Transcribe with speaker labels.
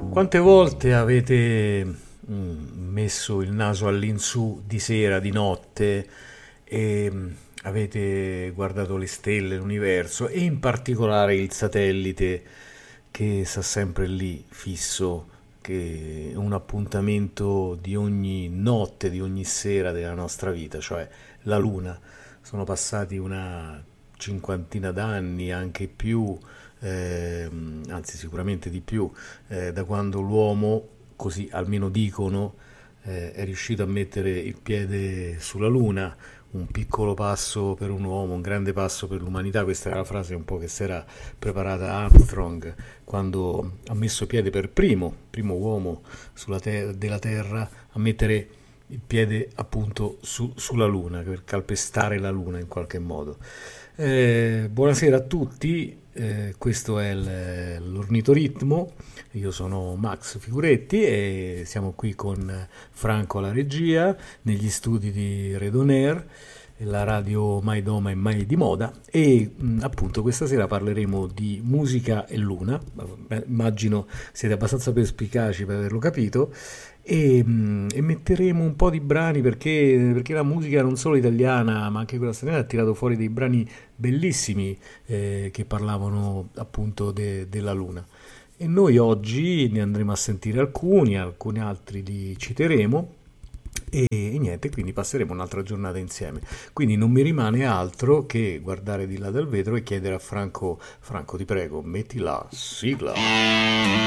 Speaker 1: Quante volte avete messo il naso all'insù di sera, di notte e avete guardato le stelle, l'universo e in particolare il satellite che sta sempre lì fisso, che è un appuntamento di ogni notte, di ogni sera della nostra vita, cioè la Luna. Sono passati una cinquantina d'anni, anche più, anzi sicuramente di più, da quando l'uomo, così almeno dicono, è riuscito a mettere il piede sulla Luna, un piccolo passo per un uomo, un grande passo per l'umanità. Questa era la frase un po' che si era preparata Armstrong quando ha messo piede per primo uomo della Terra a mettere il piede appunto sulla Luna, per calpestare la Luna in qualche modo. Buonasera a tutti, questo è l'Ornitoritmo, io sono Max Figuretti e siamo qui con Franco alla regia, negli studi di Redoner, la radio mai doma e mai di moda e appunto questa sera parleremo di musica e luna. Beh, immagino siete abbastanza perspicaci per averlo capito e metteremo un po' di brani perché la musica non solo italiana ma anche quella straniera ha tirato fuori dei brani bellissimi che parlavano appunto della luna. E noi oggi ne andremo a sentire alcuni altri li citeremo e niente, quindi passeremo un'altra giornata insieme. Quindi non mi rimane altro che guardare di là dal vetro e chiedere a Franco, Franco ti prego, metti la sigla.